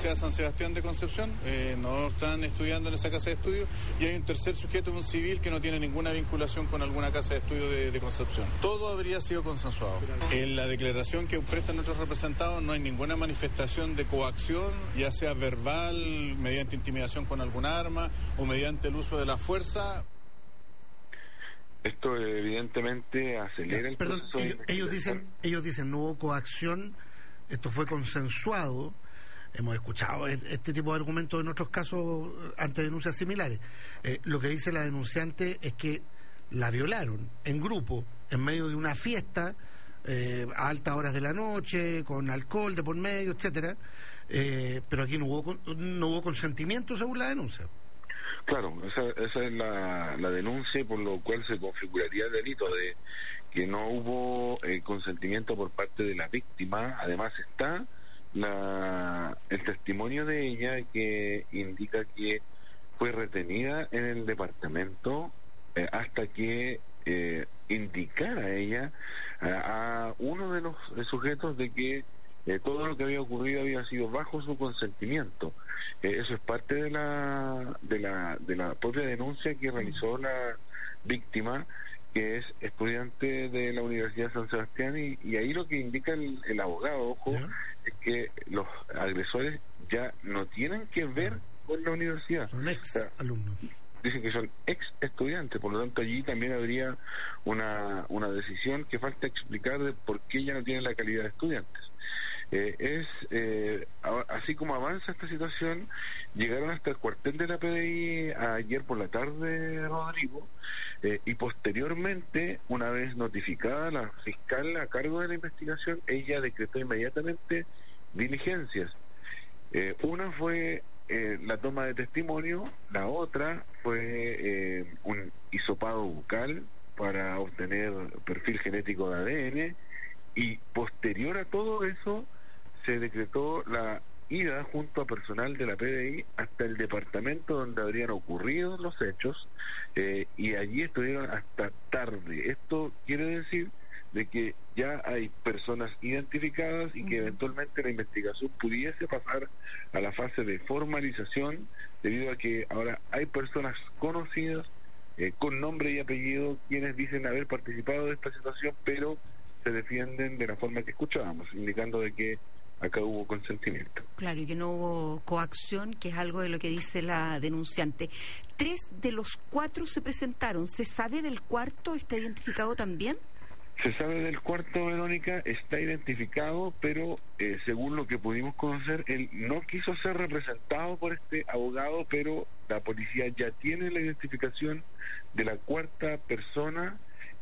Universidad de San Sebastián de Concepción, no están estudiando en esa casa de estudio, y hay un tercer sujeto, un civil, que no tiene ninguna vinculación con alguna casa de estudio de Concepción. Todo habría sido consensuado. En la declaración que prestan nuestros representados no hay ninguna manifestación de coacción, ya sea verbal, mediante intimidación con algún arma o mediante el uso de la fuerza. Esto evidentemente acelera el proceso. Perdón, ellos dicen no hubo coacción, esto fue consensuado. Hemos escuchado este tipo de argumentos en otros casos ante denuncias similares. Lo que dice la denunciante es que la violaron en grupo, en medio de una fiesta, a altas horas de la noche, con alcohol de por medio, etcétera, pero aquí no hubo consentimiento según la denuncia. Claro, esa es la denuncia, por lo cual se configuraría el delito de que no hubo consentimiento por parte de la víctima. Además está el testimonio de ella, que indica que fue retenida en el departamento hasta que indicara ella a uno de los sujetos de que todo lo que había ocurrido había sido bajo su consentimiento. Eso es parte de la propia denuncia que realizó la víctima, que es estudiante de la Universidad de San Sebastián, y ahí lo que indica el abogado, ojo, es que los agresores ya no tienen que ver con la universidad. Son ex alumnos. Dicen que son ex estudiantes, por lo tanto allí también habría una decisión que falta explicar de por qué ya no tienen la calidad de estudiantes. Así como avanza esta situación, llegaron hasta el cuartel de la PDI ayer por la tarde, Rodrigo, y posteriormente, una vez notificada la fiscal a cargo de la investigación, ella decretó inmediatamente diligencias. Una fue la toma de testimonio, la otra fue un hisopado bucal para obtener perfil genético de ADN, y posterior a todo eso se decretó la ida junto a personal de la PDI hasta el departamento donde habrían ocurrido los hechos, y allí estuvieron hasta tarde. Esto quiere decir de que ya hay personas identificadas y que eventualmente la investigación pudiese pasar a la fase de formalización, debido a que ahora hay personas conocidas con nombre y apellido quienes dicen haber participado de esta situación, pero se defienden de la forma que escuchábamos, indicando de que acá hubo consentimiento. Claro, y que no hubo coacción, que es algo de lo que dice la denunciante. 3 de los 4 se presentaron. ¿Se sabe del cuarto? ¿Está identificado también? Se sabe del cuarto, Verónica, está identificado, pero según lo que pudimos conocer, él no quiso ser representado por este abogado, pero la policía ya tiene la identificación de la cuarta persona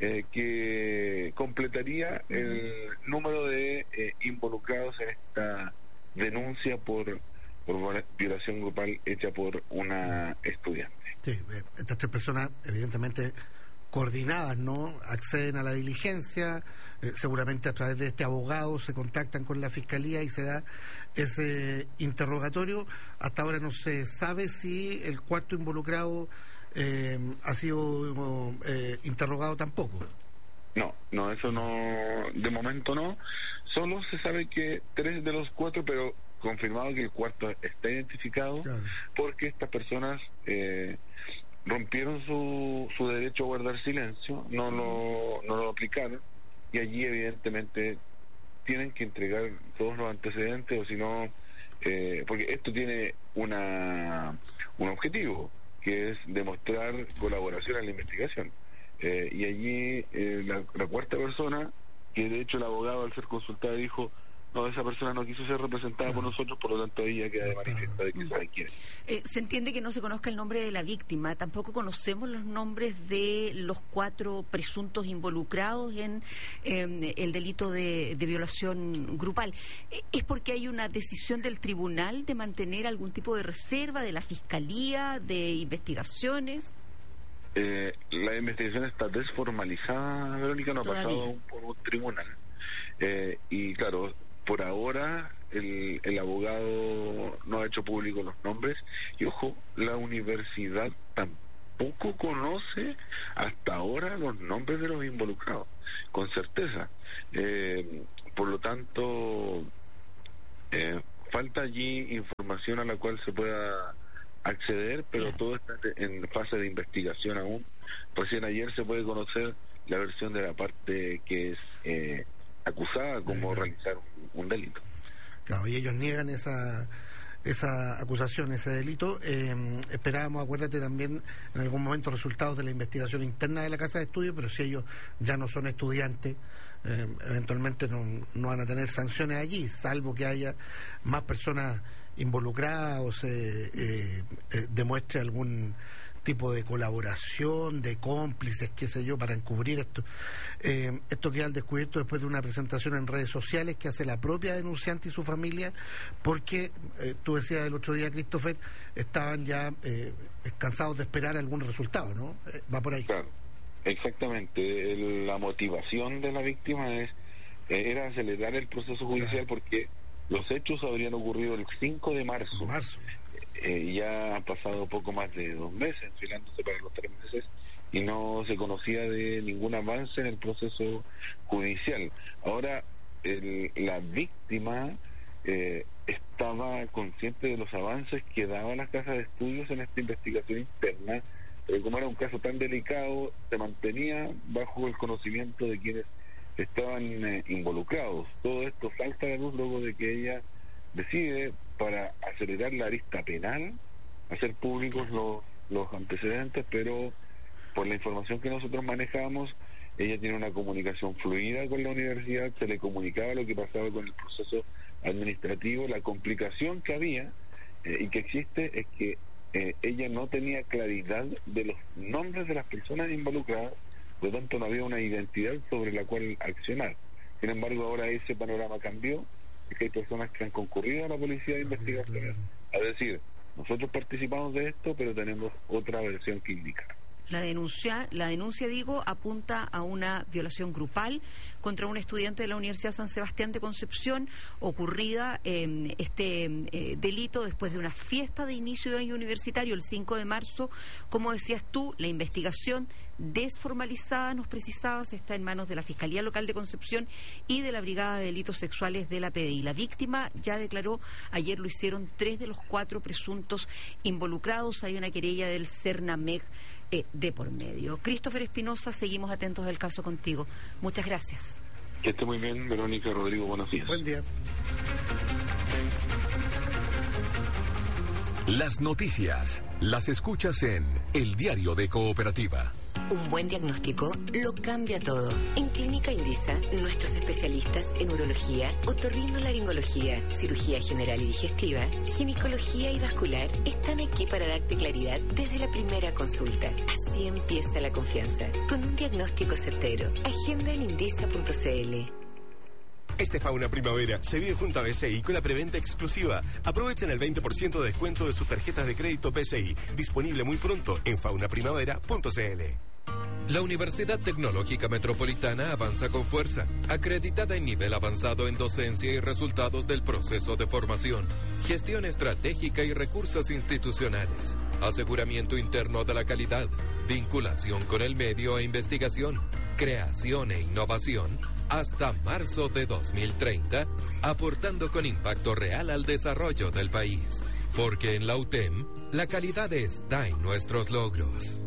que completaría el número de involucrados en esta denuncia por violación grupal hecha por una estudiante. Sí, estas 3 personas evidentemente coordinadas, ¿no? Acceden a la diligencia, seguramente a través de este abogado se contactan con la fiscalía y se da ese interrogatorio. Hasta ahora no se sabe si el cuarto involucrado ha sido interrogado tampoco. No, eso no, de momento no. Solo se sabe que 3 de los 4, pero confirmado que el cuarto está identificado, claro, porque estas personas rompieron su derecho a guardar silencio, no lo aplicaron, y allí evidentemente tienen que entregar todos los antecedentes, o si no, porque esto tiene un objetivo, que es demostrar colaboración en la investigación, y allí la cuarta persona, que de hecho el abogado al ser consultado dijo: no, esa persona no quiso ser representada por nosotros, por lo tanto ella queda de manifiesto de que sabe quién es. Se entiende que no se conozca el nombre de la víctima, tampoco conocemos los nombres de los 4 presuntos involucrados en el delito de violación grupal. ¿Es porque hay una decisión del tribunal de mantener algún tipo de reserva de la fiscalía, de investigaciones? La investigación está desformalizada, Verónica, no ha pasado por un tribunal. Y claro, por ahora el abogado no ha hecho público los nombres, y ojo, la universidad tampoco conoce hasta ahora los nombres de los involucrados con certeza. Por lo tanto, falta allí información a la cual se pueda acceder, pero todo está en fase de investigación aún. Recién ayer se puede conocer la versión de la parte que es acusada como realizar un delito. Claro, y ellos niegan esa acusación, ese delito. Esperábamos, acuérdate también, en algún momento resultados de la investigación interna de la Casa de Estudios, pero si ellos ya no son estudiantes, eventualmente no van a tener sanciones allí, salvo que haya más personas involucradas o se demuestre algún tipo de colaboración, de cómplices, qué sé yo, para encubrir esto. Esto queda al descubierto después de una presentación en redes sociales que hace la propia denunciante y su familia, porque tú decías el otro día, Christopher, estaban ya cansados de esperar algún resultado, ¿no? Va por ahí. Claro, exactamente. La motivación de la víctima era acelerar el proceso judicial, porque los hechos habrían ocurrido el 5 de marzo. Ya han pasado poco más de 2 meses, enfilándose para los 3 meses, y no se conocía de ningún avance en el proceso judicial. Ahora, la víctima estaba consciente de los avances que daba la Casa de Estudios en esta investigación interna, pero como era un caso tan delicado, se mantenía bajo el conocimiento de quienes estaban involucrados. Todo esto salta a la luz luego de que ella decide, para acelerar la arista penal, hacer públicos los antecedentes, pero por la información que nosotros manejamos, ella tiene una comunicación fluida con la universidad, se le comunicaba lo que pasaba con el proceso administrativo. La complicación que había y que existe es que ella no tenía claridad de los nombres de las personas involucradas, por lo tanto no había una identidad sobre la cual accionar. Sin embargo, ahora ese panorama cambió, es que hay personas que han concurrido a la policía de investigación a decir, nosotros participamos de esto, pero tenemos otra versión que indicar. La denuncia, digo, apunta a una violación grupal contra un estudiante de la Universidad San Sebastián de Concepción, ocurrida delito después de una fiesta de inicio de año universitario el 5 de marzo. Como decías tú, la investigación desformalizada, nos precisabas, está en manos de la Fiscalía Local de Concepción y de la Brigada de Delitos Sexuales de la PDI. La víctima ya declaró, ayer lo hicieron 3 de los 4 presuntos involucrados. Hay una querella del Cernameg de por medio. Christopher Espinosa, seguimos atentos del caso contigo. Muchas gracias. Que esté muy bien, Verónica, Rodrigo, buenos días. Buen día. Las noticias las escuchas en El Diario de Cooperativa. Un buen diagnóstico lo cambia todo. En Clínica Indisa, nuestros especialistas en urología, otorrinolaringología, cirugía general y digestiva, ginecología y vascular están aquí para darte claridad desde la primera consulta. Así empieza la confianza, con un diagnóstico certero. Agenda en indisa.cl. Este Fauna Primavera se vive junto a BCI con la preventa exclusiva. Aprovechen el 20% de descuento de sus tarjetas de crédito BCI. Disponible muy pronto en faunaprimavera.cl. La Universidad Tecnológica Metropolitana avanza con fuerza, acreditada en nivel avanzado en docencia y resultados del proceso de formación, gestión estratégica y recursos institucionales, aseguramiento interno de la calidad, vinculación con el medio e investigación, creación e innovación, hasta marzo de 2030, aportando con impacto real al desarrollo del país. Porque en la UTEM, la calidad está en nuestros logros.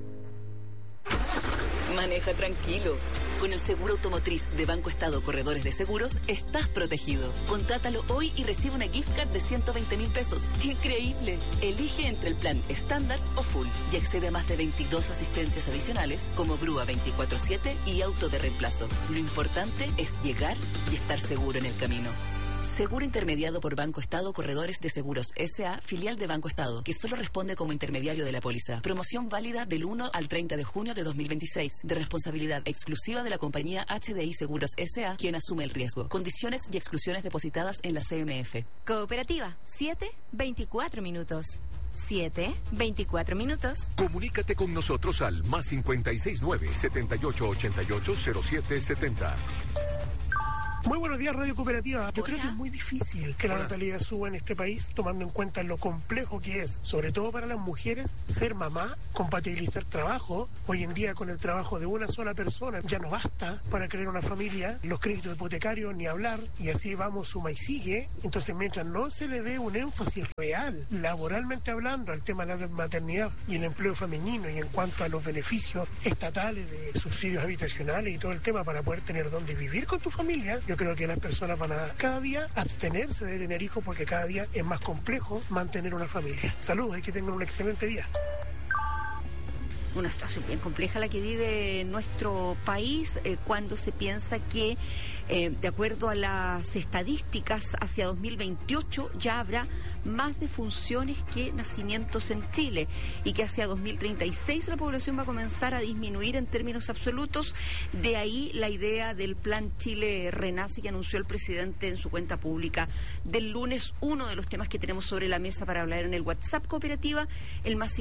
Maneja tranquilo. Con el seguro automotriz de Banco Estado Corredores de Seguros, estás protegido. Contrátalo hoy y recibe una gift card de 120.000 pesos. ¡Increíble! Elige entre el plan estándar o full y accede a más de 22 asistencias adicionales como grúa 24/7 y auto de reemplazo. Lo importante es llegar y estar seguro en el camino. Seguro intermediado por Banco Estado Corredores de Seguros S.A., filial de Banco Estado, que solo responde como intermediario de la póliza. Promoción válida del 1 al 30 de junio de 2026, de responsabilidad exclusiva de la compañía HDI Seguros S.A., quien asume el riesgo. Condiciones y exclusiones depositadas en la CMF. Cooperativa, 7:24 minutos. 7:24 minutos. Comunícate con nosotros al más 569-7888-0770. Muy buenos días, Radio Cooperativa. Yo creo que es muy difícil que la natalidad suba en este país, tomando en cuenta lo complejo que es, sobre todo para las mujeres, ser mamá, compatibilizar trabajo. Hoy en día, con el trabajo de una sola persona, ya no basta para crear una familia, los créditos hipotecarios ni hablar, y así vamos, suma y sigue. Entonces, mientras no se le dé un énfasis real, laboralmente hablando, al tema de la maternidad y el empleo femenino, y en cuanto a los beneficios estatales de subsidios habitacionales y todo el tema para poder tener dónde vivir con tu familia, yo creo que las personas van a cada día abstenerse de tener hijos, porque cada día es más complejo mantener una familia. Saludos y que tengan un excelente día. Una situación bien compleja la que vive nuestro país cuando se piensa que, de acuerdo a las estadísticas, hacia 2028 ya habrá más defunciones que nacimientos en Chile, y que hacia 2036 la población va a comenzar a disminuir en términos absolutos. De ahí la idea del Plan Chile Renace que anunció el presidente en su cuenta pública del lunes. Uno de los temas que tenemos sobre la mesa para hablar en el WhatsApp Cooperativa, el más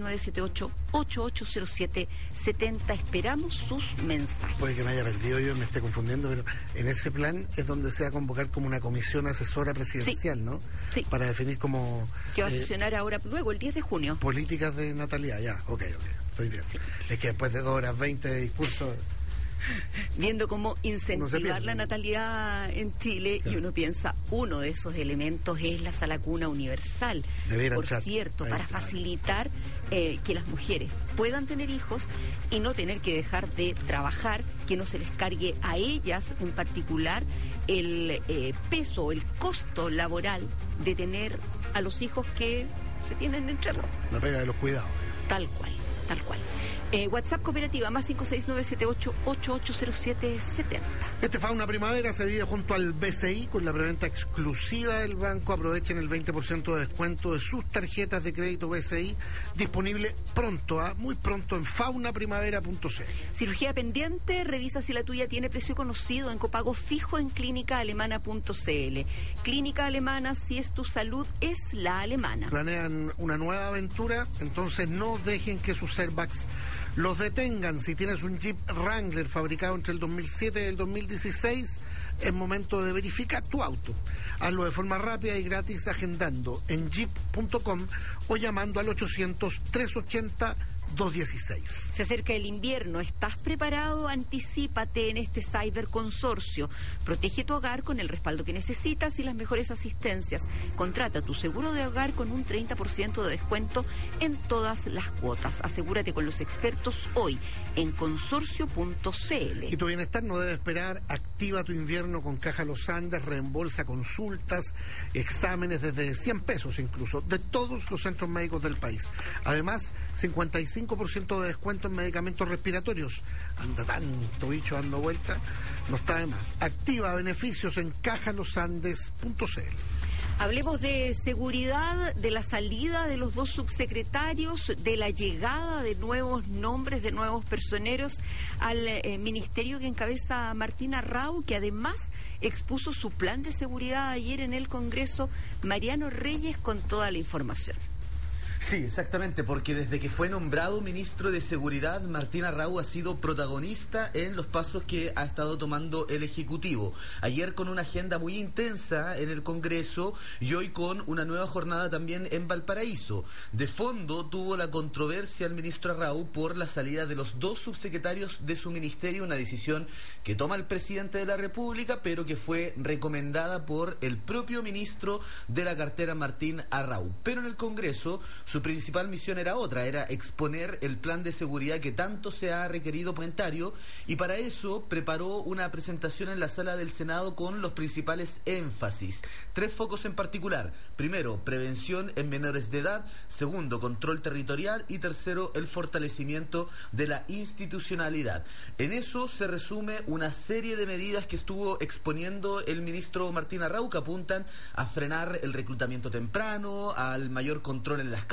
569-78-8807-70. Esperamos sus mensajes. Puede que me haya perdido yo, me esté confundiendo, pero en ese plan es donde se va a convocar como una comisión asesora presidencial, sí, ¿no? Sí. Para definir como... Que va a sesionar ahora, luego, el 10 de junio. Políticas de natalidad, ya, ok, estoy bien. Sí. Es que después de 2 horas 20 de discurso... Viendo cómo incentivar la natalidad en Chile, claro. Y uno piensa, uno de esos elementos es la sala cuna universal. Por cierto, para facilitar que las mujeres puedan tener hijos y no tener que dejar de trabajar, que no se les cargue a ellas en particular el peso, el costo laboral de tener a los hijos que se tienen entre dos. La pega de los cuidados. Tal cual, tal cual. WhatsApp Cooperativa, más 569-78-8807-70. Este Fauna Primavera se vive junto al BCI con la preventa exclusiva del banco. Aprovechen el 20% de descuento de sus tarjetas de crédito BCI, disponible pronto, muy pronto, en faunaprimavera.cl. Cirugía pendiente, revisa si la tuya tiene precio conocido en copago fijo en clínicaalemana.cl. Clínica Alemana, si es tu salud, es la alemana. Planean una nueva aventura, entonces no dejen que sus airbags los detengan. Si tienes un Jeep Wrangler fabricado entre el 2007 y el 2016, es momento de verificar tu auto. Hazlo de forma rápida y gratis agendando en jeep.com o llamando al 800-380-216. Se acerca el invierno. ¿Estás preparado? Anticípate en este ciberconsorcio. Protege tu hogar con el respaldo que necesitas y las mejores asistencias. Contrata tu seguro de hogar con un 30% de descuento en todas las cuotas. Asegúrate con los expertos hoy en consorcio.cl. Y tu bienestar no debe esperar. Activa tu invierno con Caja Los Andes. Reembolsa consultas, exámenes desde 100 pesos incluso, de todos los centros médicos del país. Además, 55% de descuento en medicamentos respiratorios. Anda tanto bicho dando vuelta, no está de más. Activa beneficios en cajalosandes.cl. Hablemos de seguridad, de la salida de los 2 subsecretarios, de la llegada de nuevos nombres, de nuevos personeros al ministerio que encabeza Martín Arrau, que además expuso su plan de seguridad ayer en el Congreso. Mariano Reyes con toda la información. Sí, exactamente, porque desde que fue nombrado ministro de Seguridad, Martín Arrau ha sido protagonista en los pasos que ha estado tomando el Ejecutivo. Ayer con una agenda muy intensa en el Congreso y hoy con una nueva jornada también en Valparaíso. De fondo tuvo la controversia el ministro Arrau por la salida de los 2 subsecretarios de su ministerio, una decisión que toma el presidente de la República, pero que fue recomendada por el propio ministro de la cartera, Martín Arrau. Pero en el Congreso su principal misión era otra, era exponer el plan de seguridad que tanto se ha requerido parlamentario, y para eso preparó una presentación en la sala del Senado con los principales énfasis. 3 focos en particular. Primero, prevención en menores de edad. Segundo, control territorial. Y tercero, el fortalecimiento de la institucionalidad. En eso se resume una serie de medidas que estuvo exponiendo el ministro Martín Arrau, que apuntan a frenar el reclutamiento temprano, al mayor control en las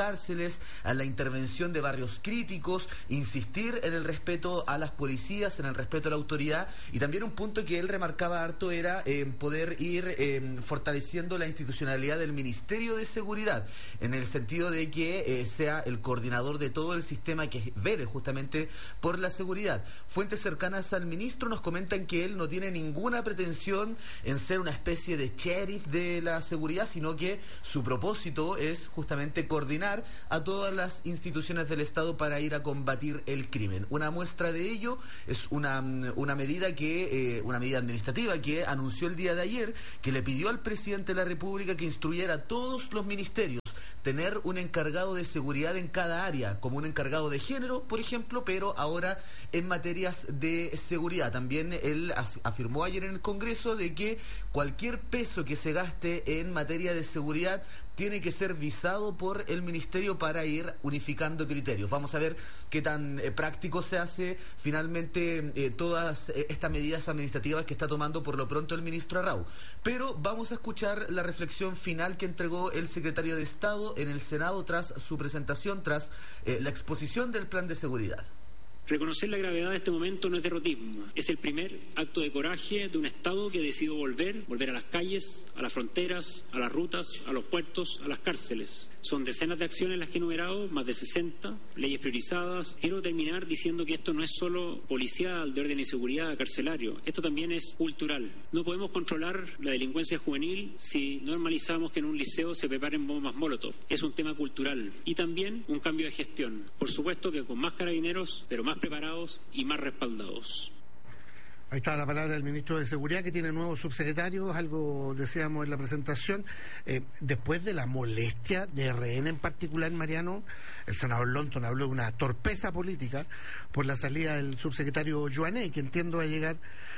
cárceles, a la intervención de barrios críticos, insistir en el respeto a las policías, en el respeto a la autoridad, y también un punto que él remarcaba harto era poder ir fortaleciendo la institucionalidad del Ministerio de Seguridad, en el sentido de que sea el coordinador de todo el sistema que vele justamente por la seguridad. Fuentes cercanas al ministro nos comentan que él no tiene ninguna pretensión en ser una especie de sheriff de la seguridad, sino que su propósito es justamente coordinar a todas las instituciones del Estado para ir a combatir el crimen. Una muestra de ello es una medida administrativa que anunció el día de ayer, que le pidió al presidente de la República que instruyera a todos los ministerios tener un encargado de seguridad en cada área, como un encargado de género, por ejemplo, pero ahora en materias de seguridad. También él afirmó ayer en el Congreso de que cualquier peso que se gaste en materia de seguridad tiene que ser visado por el Ministerio para ir unificando criterios. Vamos a ver qué tan práctico se hace finalmente todas estas medidas administrativas que está tomando por lo pronto el ministro Arrau. Pero vamos a escuchar la reflexión final que entregó el secretario de Estado en el Senado tras su presentación, tras la exposición del plan de seguridad. Reconocer la gravedad de este momento no es derrotismo, es el primer acto de coraje de un Estado que decidió volver a las calles, a las fronteras, a las rutas, a los puertos, a las cárceles. Son decenas de acciones las que he enumerado, más de 60, leyes priorizadas. Quiero terminar diciendo que esto no es solo policial, de orden y seguridad, carcelario. Esto también es cultural. No podemos controlar la delincuencia juvenil si normalizamos que en un liceo se preparen bombas Molotov. Es un tema cultural. Y también un cambio de gestión. Por supuesto que con más carabineros, pero más preparados y más respaldados. Ahí está la palabra del ministro de Seguridad, que tiene nuevos subsecretarios, algo decíamos en la presentación. Después de la molestia de RN en particular, Mariano, el senador Lonton habló de una torpeza política por la salida del subsecretario Joaney, que entiendo va a llegar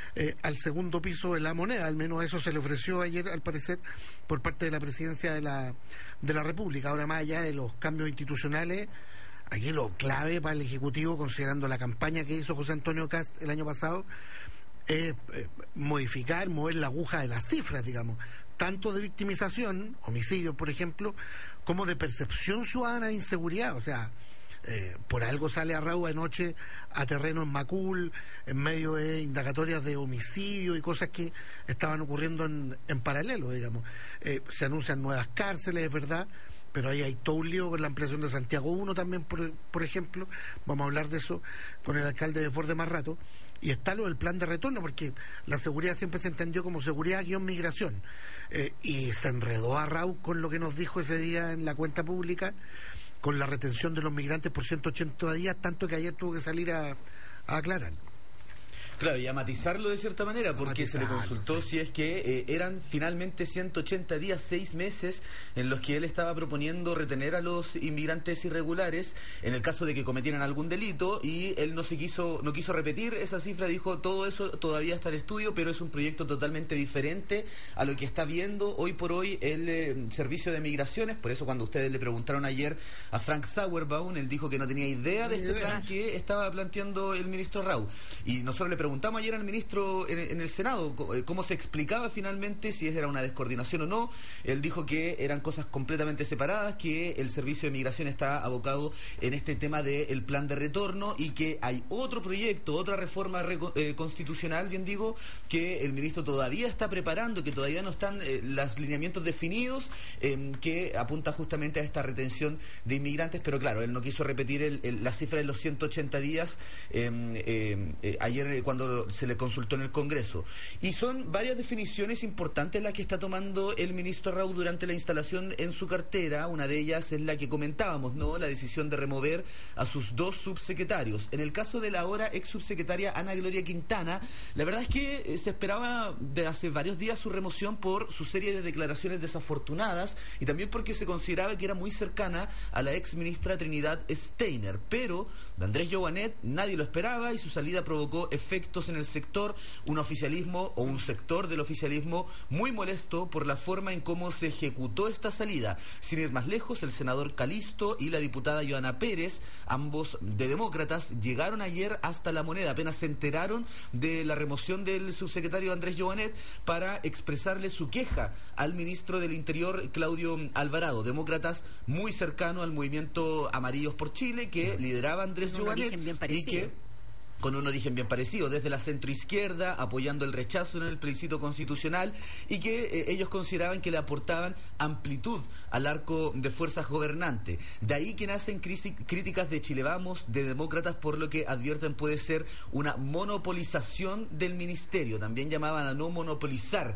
al segundo piso de la moneda. Al menos eso se le ofreció ayer, al parecer, por parte de la presidencia de la República. Ahora, más allá de los cambios institucionales, aquí lo clave para el Ejecutivo, considerando la campaña que hizo José Antonio Kast el año pasado, es mover la aguja de las cifras, digamos, tanto de victimización, homicidios, por ejemplo, como de percepción ciudadana de inseguridad. O sea, por algo sale Arrau anoche a terreno en Macul, en medio de indagatorias de homicidio y cosas que estaban ocurriendo en paralelo, digamos. Se anuncian nuevas cárceles, es verdad, pero ahí hay todo un lío con la ampliación de Santiago 1 también, por ejemplo. Vamos a hablar de eso con el alcalde de Ford de más rato. Y está lo del plan de retorno, porque la seguridad siempre se entendió como seguridad-migración. Y se enredó Arrau con lo que nos dijo ese día en la cuenta pública, con la retención de los migrantes por 180 días, tanto que ayer tuvo que salir a aclarar. Claro, y a matizarlo de cierta manera, porque se le consultó si es que eran finalmente 180 días, 6 meses, en los que él estaba proponiendo retener a los inmigrantes irregulares en el caso de que cometieran algún delito, y él no quiso repetir esa cifra. Dijo: todo eso todavía está en estudio, pero es un proyecto totalmente diferente a lo que está viendo hoy por hoy el Servicio de Migraciones. Por eso, cuando ustedes le preguntaron ayer a Frank Sauerbaum, él dijo que no tenía idea de este plan que estaba planteando el ministro Arrau. Y nosotros le preguntamos ayer al ministro en el Senado cómo se explicaba finalmente si era una descoordinación o no. Él dijo que eran cosas completamente separadas, que el Servicio de Migración está abocado en este tema del plan de retorno, y que hay otro proyecto, otra reforma constitucional, bien digo, que el ministro todavía está preparando, que todavía no están los lineamientos definidos, que apunta justamente a esta retención de inmigrantes. Pero claro, él no quiso repetir la cifra de los 180 días ayer cuando se le consultó en el Congreso. Y son varias definiciones importantes las que está tomando el ministro Arrau durante la instalación en su cartera. Una de ellas es la que comentábamos, ¿no? La decisión de remover a sus 2 subsecretarios. En el caso de la ahora ex subsecretaria Ana Gloria Quintana, la verdad es que se esperaba de hace varios días su remoción por su serie de declaraciones desafortunadas, y también porque se consideraba que era muy cercana a la ex ministra Trinidad Steiner. Pero de Andrés Joanet nadie lo esperaba, y su salida provocó efectos efectos en el sector, un oficialismo o un sector del oficialismo muy molesto por la forma en cómo se ejecutó esta salida. Sin ir más lejos, el senador Calisto y la diputada Joana Pérez, ambos de Demócratas, llegaron ayer hasta La Moneda, apenas se enteraron de la remoción del subsecretario Andrés Joanet, para expresarle su queja al ministro del Interior, Claudio Alvarado. Demócratas muy cercano al movimiento Amarillos por Chile, que lideraba Andrés Joanet y que con un origen bien parecido, desde la centroizquierda, apoyando el rechazo en el plebiscito constitucional, y que ellos consideraban que le aportaban amplitud al arco de fuerzas gobernantes. De ahí que nacen críticas de Chile Vamos, de Demócratas, por lo que advierten puede ser una monopolización del ministerio. También llamaban a no monopolizar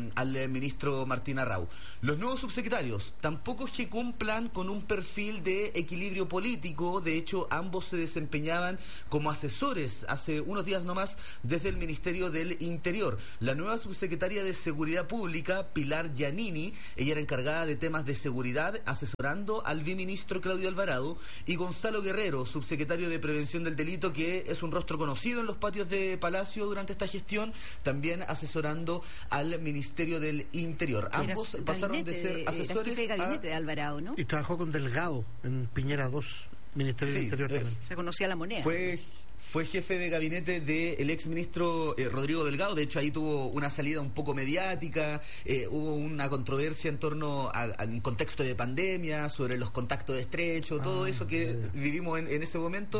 al ministro Martín Arrau. Los nuevos subsecretarios tampoco es que cumplan con un perfil de equilibrio político. De hecho, ambos se desempeñaban como asesores hace unos días nomás desde el Ministerio del Interior. La nueva subsecretaria de Seguridad Pública, Pilar Giannini, ella era encargada de temas de seguridad, asesorando al viceministro Claudio Alvarado, y Gonzalo Guerrero, subsecretario de Prevención del Delito, que es un rostro conocido en los patios de Palacio durante esta gestión, también asesorando al Ministerio del Interior. Ambos pasaron de ser asesores jefe de gabinete de Alvarado, ¿no? Y trabajó con Delgado en Piñera 2, Ministerio del Interior también. Se conocía La Moneda. Fue jefe de gabinete del exministro Rodrigo Delgado. De hecho, ahí tuvo una salida un poco mediática, hubo una controversia en torno a un contexto de pandemia, sobre los contactos estrechos, todo eso que vivimos en ese momento,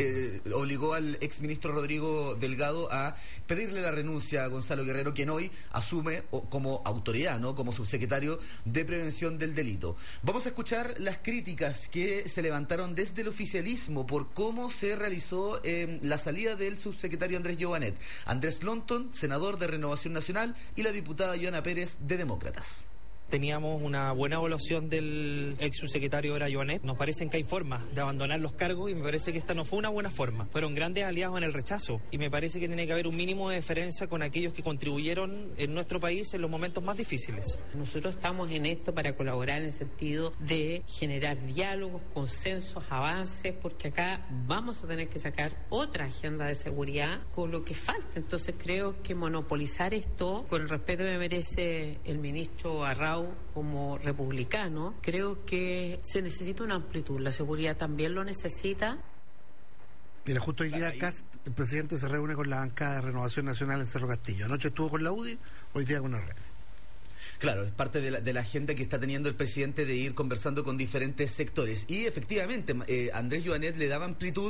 obligó al exministro Rodrigo Delgado a pedirle la renuncia a Gonzalo Guerrero, quien hoy asume como autoridad, ¿no?, como subsecretario de Prevención del Delito. Vamos a escuchar las críticas que se levantaron desde el oficialismo por cómo se realizó la salida del subsecretario Andrés Joanet. Andrés Lonton, senador de Renovación Nacional, y la diputada Joana Pérez, de Demócratas. Teníamos una buena evaluación del ex subsecretario Era Joanet. Nos parecen que hay formas de abandonar los cargos y me parece que esta no fue una buena forma. Fueron grandes aliados en el rechazo y me parece que tiene que haber un mínimo de deferencia con aquellos que contribuyeron en nuestro país en los momentos más difíciles. Nosotros estamos en esto para colaborar en el sentido de generar diálogos, consensos, avances, porque acá vamos a tener que sacar otra agenda de seguridad con lo que falta. Entonces creo que monopolizar esto, con el respeto que me merece el ministro Arrau como republicano, creo que se necesita una amplitud. La seguridad también lo necesita. Mira, justo hoy día el presidente se reúne con la bancada de Renovación Nacional en Cerro Castillo. Anoche estuvo con la UDI, hoy día con el RN. Claro, es parte de la agenda que está teniendo el presidente de ir conversando con diferentes sectores. Y efectivamente, Andrés Joanet le daba amplitud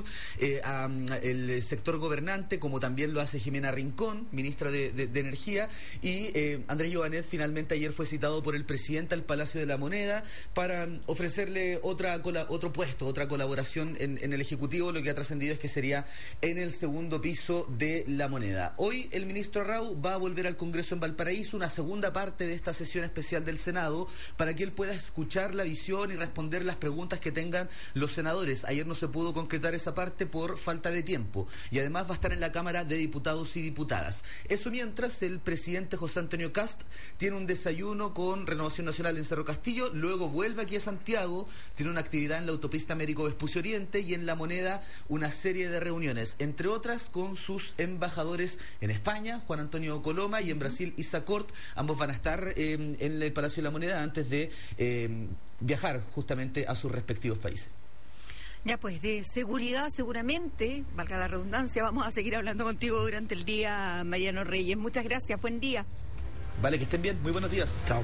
al sector gobernante, como también lo hace Jimena Rincón, ministra de Energía. Y Andrés Joanet finalmente ayer fue citado por el presidente al Palacio de la Moneda para ofrecerle otro puesto, otra colaboración en el Ejecutivo. Lo que ha trascendido es que sería en el segundo piso de la Moneda. Hoy el ministro Arrau va a volver al Congreso en Valparaíso, una segunda parte de esta sesión especial del Senado, para que él pueda escuchar la visión y responder las preguntas que tengan los senadores. Ayer no se pudo concretar esa parte por falta de tiempo, y además va a estar en la Cámara de Diputados y Diputadas. Eso mientras el presidente José Antonio Kast tiene un desayuno con Renovación Nacional en Cerro Castillo, luego vuelve aquí a Santiago, tiene una actividad en la autopista Américo Vespucio Oriente, y en La Moneda una serie de reuniones, entre otras con sus embajadores en España, Juan Antonio Coloma, y en Brasil, Isaac Cort. Ambos van a estar en el Palacio de la Moneda antes de viajar justamente a sus respectivos países. Ya, pues de seguridad seguramente, valga la redundancia, vamos a seguir hablando contigo durante el día, Mariano Reyes. Muchas gracias, buen día. Vale, que estén bien, muy buenos días. Chao.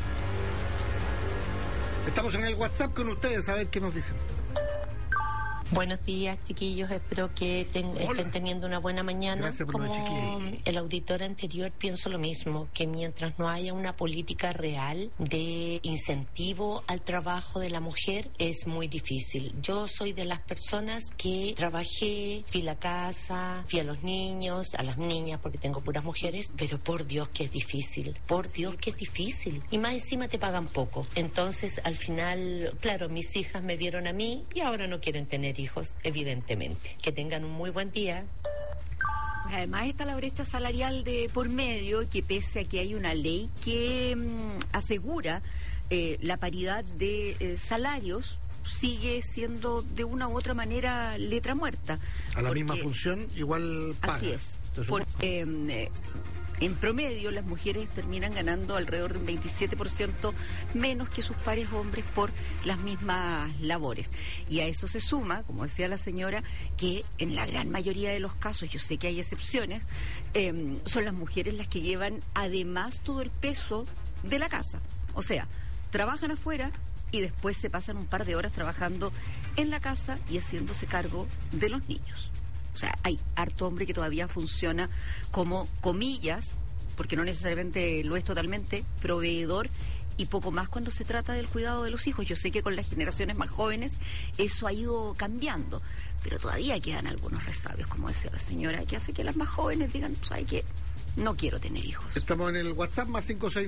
Estamos en el WhatsApp con ustedes, a ver qué nos dicen. Buenos días, chiquillos. Espero que estén teniendo una buena mañana. Gracias por Como el auditor anterior, pienso lo mismo, que mientras no haya una política real de incentivo al trabajo de la mujer, es muy difícil. Yo soy de las personas que trabajé, fui a la casa, fui a los niños, a las niñas, porque tengo puras mujeres, pero por Dios que es difícil, por Dios que es difícil. Y más encima te pagan poco. Entonces, al final, claro, mis hijas me vieron a mí y ahora no quieren tener hijos, evidentemente. Que tengan un muy buen día. Además está la brecha salarial de por medio, que pese a que hay una ley que asegura la paridad de salarios, sigue siendo de una u otra manera letra muerta. A la misma función, igual paga. Así es. En promedio, las mujeres terminan ganando alrededor de un 27% menos que sus pares hombres por las mismas labores. Y a eso se suma, como decía la señora, que en la gran mayoría de los casos, yo sé que hay excepciones, son las mujeres las que llevan además todo el peso de la casa. O sea, trabajan afuera y después se pasan un par de horas trabajando en la casa y haciéndose cargo de los niños. O sea, hay harto hombre que todavía funciona como, comillas, porque no necesariamente lo es totalmente, proveedor y poco más cuando se trata del cuidado de los hijos. Yo sé que con las generaciones más jóvenes eso ha ido cambiando, pero todavía quedan algunos resabios, como decía la señora, que hace que las más jóvenes digan, ¿sabes qué? No quiero tener hijos. Estamos en el WhatsApp más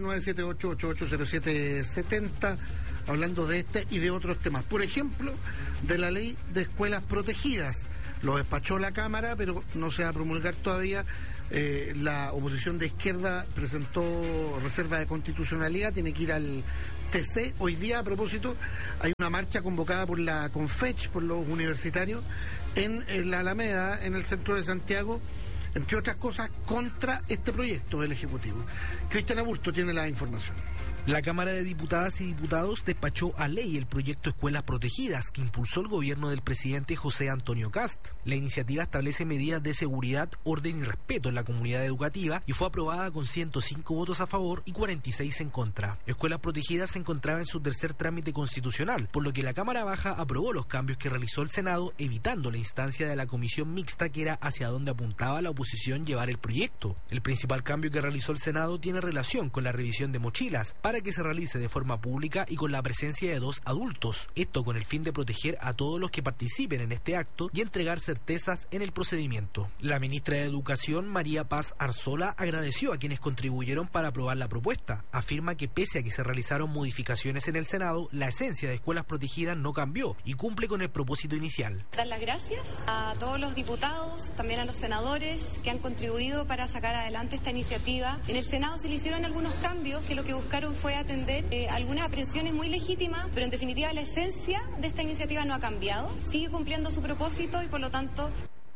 56978880770 hablando de este y de otros temas. Por ejemplo, de la ley de escuelas protegidas. Lo despachó la Cámara, pero no se va a promulgar todavía. La oposición de izquierda presentó reserva de constitucionalidad, tiene que ir al TC. Hoy día, a propósito, hay una marcha convocada por la CONFECH, por los universitarios, en la Alameda, en el centro de Santiago, entre otras cosas, contra este proyecto del Ejecutivo. Cristian Aburto tiene la información. La Cámara de Diputadas y Diputados despachó a ley el proyecto Escuelas Protegidas que impulsó el gobierno del presidente José Antonio Kast. La iniciativa establece medidas de seguridad, orden y respeto en la comunidad educativa y fue aprobada con 105 votos a favor y 46 en contra. Escuelas Protegidas se encontraba en su tercer trámite constitucional, por lo que la Cámara Baja aprobó los cambios que realizó el Senado, evitando la instancia de la comisión mixta que era hacia donde apuntaba la oposición llevar el proyecto. El principal cambio que realizó el Senado tiene relación con la revisión de mochilas, para que se realice de forma pública y con la presencia de 2 adultos, esto con el fin de proteger a todos los que participen en este acto y entregar certezas en el procedimiento. La ministra de Educación, María Paz Arzola, agradeció a quienes contribuyeron para aprobar la propuesta. Afirma que pese a que se realizaron modificaciones en el Senado, la esencia de Escuelas Protegidas no cambió y cumple con el propósito inicial. Dar las gracias a todos los diputados, también a los senadores que han contribuido para sacar adelante esta iniciativa. En el Senado se le hicieron algunos cambios que lo que buscaron fue atender algunas aprehensiones muy legítimas, pero en definitiva la esencia de esta iniciativa no ha cambiado, sigue cumpliendo su propósito y por lo tanto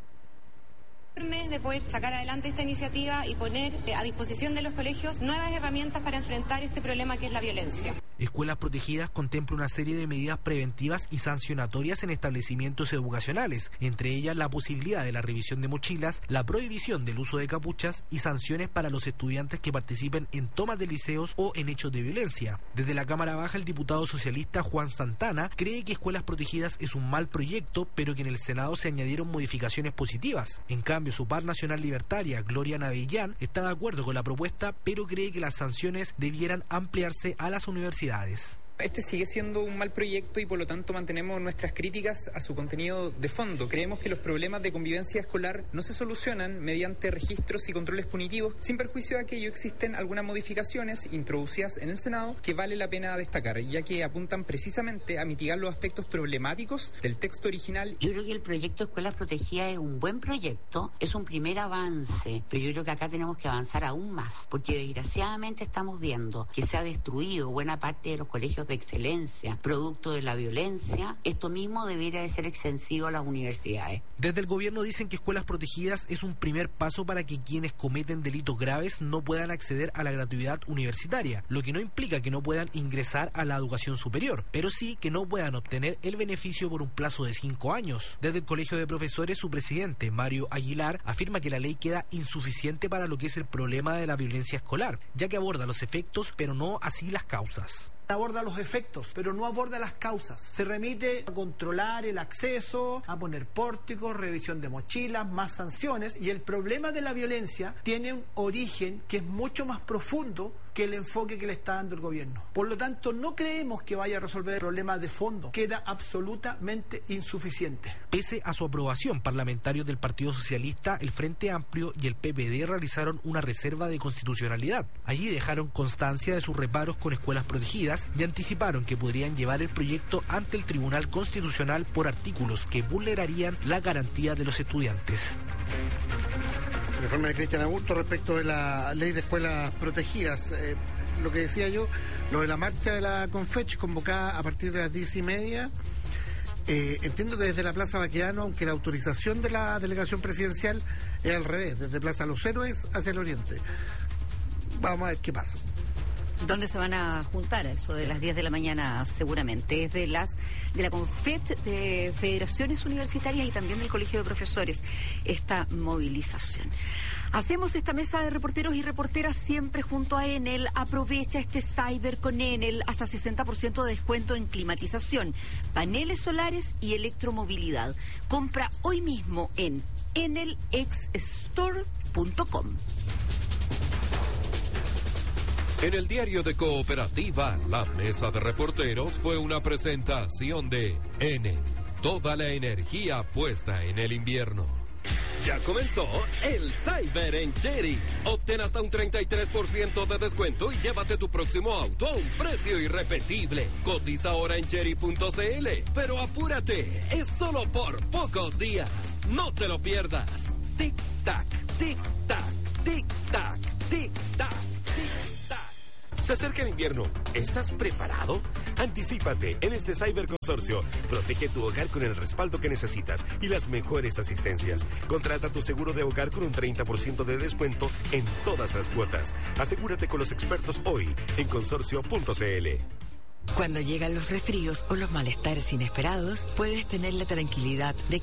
de poder sacar adelante esta iniciativa y poner a disposición de los colegios nuevas herramientas para enfrentar este problema que es la violencia. Escuelas Protegidas contempla una serie de medidas preventivas y sancionatorias en establecimientos educacionales, entre ellas la posibilidad de la revisión de mochilas, la prohibición del uso de capuchas y sanciones para los estudiantes que participen en tomas de liceos o en hechos de violencia. Desde la Cámara Baja, el diputado socialista Juan Santana cree que Escuelas Protegidas es un mal proyecto, pero que en el Senado se añadieron modificaciones positivas. En cambio, su par nacional libertaria, Gloria Navellán, está de acuerdo con la propuesta, pero cree que las sanciones debieran ampliarse a las universidades. Este sigue siendo un mal proyecto y por lo tanto mantenemos nuestras críticas a su contenido de fondo. Creemos que los problemas de convivencia escolar no se solucionan mediante registros y controles punitivos, sin perjuicio de que existen algunas modificaciones introducidas en el Senado que vale la pena destacar, ya que apuntan precisamente a mitigar los aspectos problemáticos del texto original. Yo creo que el proyecto Escuelas Protegidas es un buen proyecto, es un primer avance, pero yo creo que acá tenemos que avanzar aún más, porque desgraciadamente estamos viendo que se ha destruido buena parte de los colegios de excelencia, producto de la violencia. Esto mismo debiera de ser extensivo a las universidades. Desde el gobierno dicen que Escuelas Protegidas es un primer paso para que quienes cometen delitos graves no puedan acceder a la gratuidad universitaria, lo que no implica que no puedan ingresar a la educación superior, pero sí que no puedan obtener el beneficio por un plazo de 5 años. Desde el Colegio de Profesores, su presidente, Mario Aguilar, afirma que la ley queda insuficiente para lo que es el problema de la violencia escolar, ya que aborda los efectos, pero no así las causas. Aborda los efectos, pero no aborda las causas. Se remite a controlar el acceso, a poner pórticos, revisión de mochilas, más sanciones, y el problema de la violencia tiene un origen que es mucho más profundo que el enfoque que le está dando el gobierno. Por lo tanto, no creemos que vaya a resolver el problema de fondo. Queda absolutamente insuficiente. Pese a su aprobación, parlamentarios del Partido Socialista, el Frente Amplio y el PPD realizaron una reserva de constitucionalidad. Allí dejaron constancia de sus reparos con Escuelas Protegidas y anticiparon que podrían llevar el proyecto ante el Tribunal Constitucional por artículos que vulnerarían la garantía de los estudiantes. El informe de Cristian Aburto respecto de la ley de escuelas protegidas. Lo que decía yo, lo de la marcha de la CONFECH convocada a partir de las 10:30 Entiendo que desde la Plaza Baquedano, aunque la autorización de la delegación presidencial es al revés, desde Plaza Los Héroes hacia el oriente. Vamos a ver qué pasa. ¿Dónde se van a juntar? Eso de las 10 de la mañana seguramente. Es de la CONFET, de Federaciones Universitarias y también del Colegio de Profesores, esta movilización. Hacemos esta mesa de reporteros y reporteras siempre junto a Enel. Aprovecha este cyber con Enel, hasta 60% de descuento en climatización, paneles solares y electromovilidad. Compra hoy mismo en enelxstore.com. En el diario de Cooperativa, la mesa de reporteros fue una presentación de Enel. Toda la energía puesta en el invierno. Ya comenzó el Cyber en Chery. Obtén hasta un 33% de descuento y llévate tu próximo auto a un precio irrepetible. Cotiza ahora en chery.cl. Pero apúrate, es solo por pocos días. No te lo pierdas. Tic tac, tic tac, tic tac, tic tac. Se acerca el invierno. ¿Estás preparado? Anticípate en este Cyberconsorcio. Protege tu hogar con el respaldo que necesitas y las mejores asistencias. Contrata tu seguro de hogar con un 30% de descuento en todas las cuotas. Asegúrate con los expertos hoy en consorcio.cl. Cuando llegan los resfríos o los malestares inesperados, puedes tener la tranquilidad de